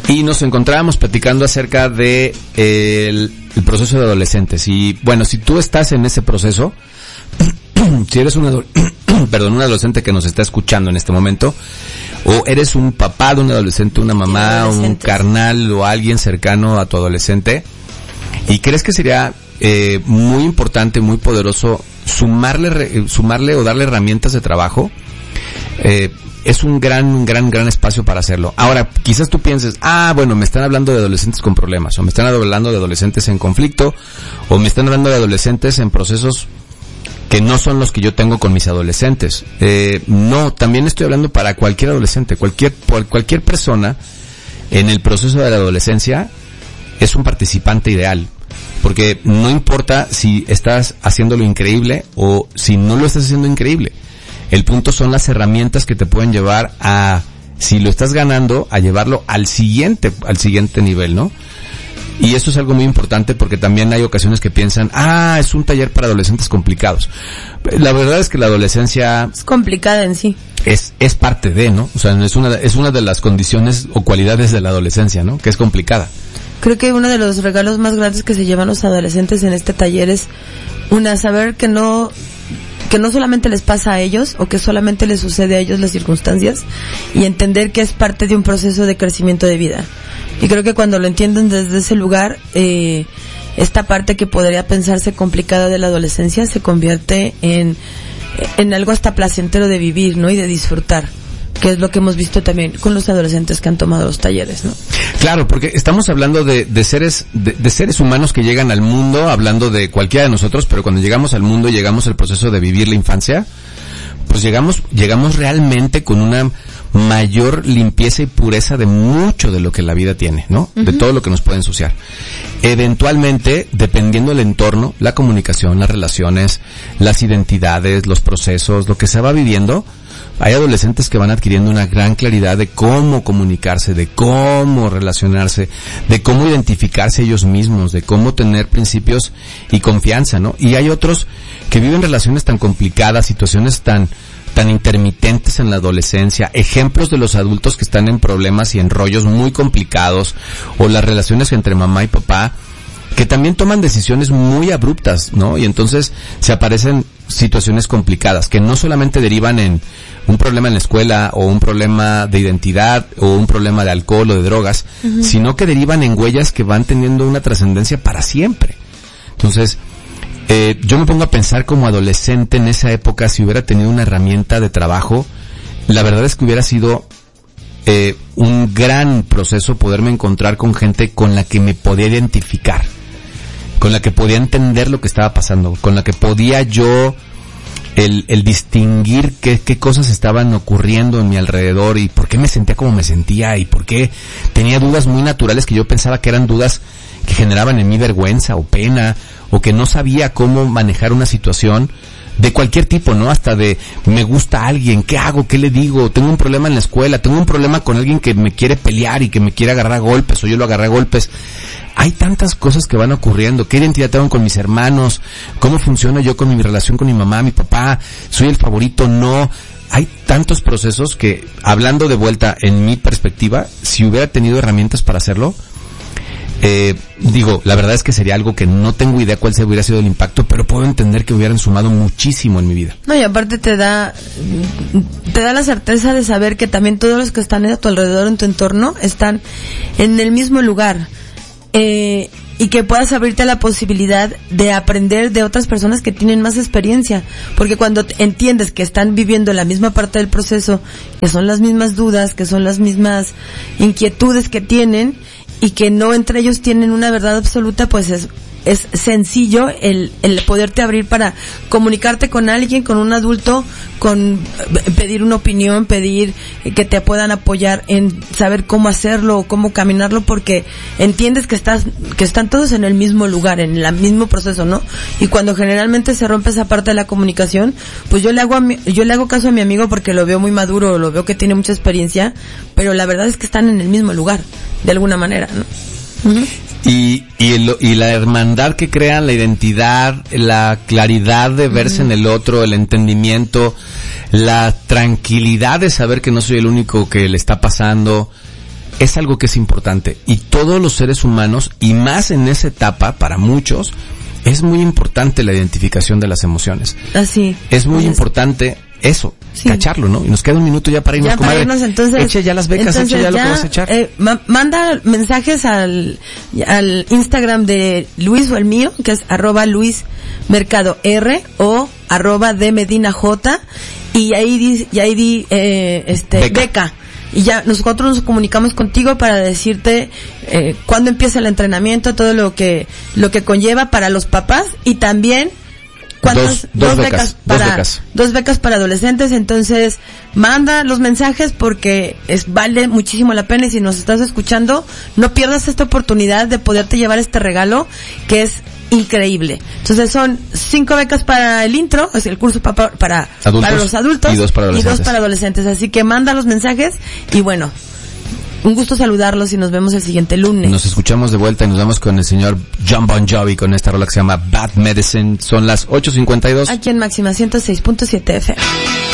Y nos encontrábamos platicando acerca de el proceso de adolescentes. Y bueno, si tú estás en ese proceso, si eres un adolescente que nos está escuchando en este momento, o eres un papá de un adolescente, una mamá, un carnal o alguien cercano a tu adolescente, y crees que sería muy importante, muy poderoso sumarle o darle herramientas de trabajo, es un gran espacio para hacerlo. Ahora, quizás tú pienses, bueno, me están hablando de adolescentes con problemas, o me están hablando de adolescentes en conflicto, o me están hablando de adolescentes en procesos que no son los que yo tengo con mis adolescentes. No, también estoy hablando para cualquier adolescente, cualquier persona en el proceso de la adolescencia es un participante ideal. Porque no importa si estás haciéndolo increíble o si no lo estás haciendo increíble. El punto son las herramientas que te pueden llevar a, si lo estás ganando, a llevarlo al siguiente nivel, ¿no? Y eso es algo muy importante porque también hay ocasiones que piensan, es un taller para adolescentes complicados. La verdad es que la adolescencia es complicada en sí. Es parte de, ¿no? O sea, es una de las condiciones o cualidades de la adolescencia, ¿no? Que es complicada. Creo que uno de los regalos más grandes que se llevan los adolescentes en este taller es saber que no solamente les pasa a ellos o que solamente les sucede a ellos las circunstancias, y entender que es parte de un proceso de crecimiento de vida. Y creo que cuando lo entienden desde ese lugar, esta parte que podría pensarse complicada de la adolescencia se convierte en algo hasta placentero de vivir, ¿no? Y de disfrutar, que es lo que hemos visto también con los adolescentes que han tomado los talleres, ¿no? Claro, porque estamos hablando de seres humanos que llegan al mundo, hablando de cualquiera de nosotros, pero cuando llegamos al mundo, llegamos al proceso de vivir la infancia, pues llegamos realmente con una mayor limpieza y pureza de mucho de lo que la vida tiene, ¿no? Uh-huh. De todo lo que nos puede ensuciar. Eventualmente, dependiendo del entorno, la comunicación, las relaciones, las identidades, los procesos, lo que se va viviendo, hay adolescentes que van adquiriendo una gran claridad de cómo comunicarse, de cómo relacionarse, de cómo identificarse ellos mismos, de cómo tener principios y confianza, ¿no? Y hay otros que viven relaciones tan complicadas, situaciones tan intermitentes en la adolescencia, ejemplos de los adultos que están en problemas y en rollos muy complicados, o las relaciones entre mamá y papá, que también toman decisiones muy abruptas, ¿no? Y entonces se aparecen situaciones complicadas que no solamente derivan en un problema en la escuela o un problema de identidad o un problema de alcohol o de drogas, uh-huh, sino que derivan en huellas que van teniendo una trascendencia para siempre. Entonces, yo me pongo a pensar como adolescente en esa época, si hubiera tenido una herramienta de trabajo, la verdad es que hubiera sido un gran proceso poderme encontrar con gente con la que me podía identificar, con la que podía entender lo que estaba pasando, con la que podía yo el distinguir qué cosas estaban ocurriendo en mi alrededor y por qué me sentía como me sentía y por qué tenía dudas muy naturales que yo pensaba que eran dudas que generaban en mí vergüenza o pena, o que no sabía cómo manejar una situación de cualquier tipo, ¿no? Hasta de, me gusta alguien, ¿qué hago? ¿Qué le digo? Tengo un problema en la escuela, tengo un problema con alguien que me quiere pelear y que me quiere agarrar a golpes, o yo lo agarré a golpes. Hay tantas cosas que van ocurriendo. ¿Qué identidad tengo con mis hermanos? ¿Cómo funciona yo con mi relación con mi mamá, mi papá? ¿Soy el favorito? No. Hay tantos procesos que, hablando de vuelta en mi perspectiva, si hubiera tenido herramientas para hacerlo, la verdad es que sería algo que no tengo idea cuál hubiera sido el impacto, pero puedo entender que hubieran sumado muchísimo en mi vida. No, y aparte te da la certeza de saber que también todos los que están a tu alrededor, en tu entorno, están en el mismo lugar. Y que puedas abrirte a la posibilidad de aprender de otras personas que tienen más experiencia, porque cuando entiendes que están viviendo la misma parte del proceso, que son las mismas dudas, que son las mismas inquietudes que tienen, y que no entre ellos tienen una verdad absoluta, pues es sencillo el poderte abrir para comunicarte con alguien, con un adulto, con pedir una opinión, pedir que te puedan apoyar en saber cómo hacerlo o cómo caminarlo, porque entiendes que están todos en el mismo lugar, en el mismo proceso, ¿no? Y cuando generalmente se rompe esa parte de la comunicación, pues yo le hago caso a mi amigo porque lo veo muy maduro, lo veo que tiene mucha experiencia, pero la verdad es que están en el mismo lugar, de alguna manera, ¿no? Uh-huh. Y la hermandad que crean, la identidad, la claridad de verse en el otro, el entendimiento, la tranquilidad de saber que no soy el único que le está pasando, es algo que es importante. Y todos los seres humanos, y más en esa etapa, para muchos, es muy importante la identificación de las emociones. Así. Es muy importante eso, sí, cacharlo, ¿no? Y nos queda un minuto ya para irnos, ya comadre. Para irnos, entonces, echa ya las becas, echa ya lo que vas a echar. Manda mensajes al Instagram de Luis o el mío, que es @LuisMercadoR o @DMedinaJ, y ahí di beca. Y ya nosotros nos comunicamos contigo para decirte cuándo empieza el entrenamiento, todo lo que conlleva para los papás, y también dos becas para adolescentes. Entonces manda los mensajes porque vale muchísimo la pena, y si nos estás escuchando, no pierdas esta oportunidad de poderte llevar este regalo que es increíble. Entonces son 5 becas para el intro, es el curso para los adultos, y 2 para adolescentes. Así que manda los mensajes, y bueno, un gusto saludarlos y nos vemos el siguiente lunes. Nos escuchamos de vuelta y nos vemos con el señor Jon Bon Jovi con esta rola que se llama Bad Medicine. Son las 8:52. Aquí en Máxima 106.7 FM.